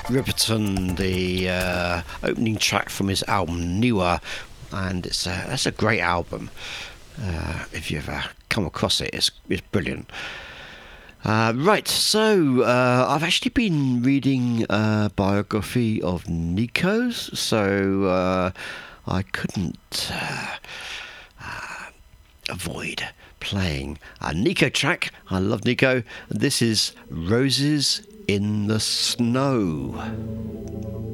Riverton, the opening track from his album Niwa, and that's a great album. If you ever come across it, it's brilliant. Right, so I've actually been reading a biography of Nico's, so I couldn't avoid playing a Nico track. I love Nico. This is Roses in the Snow.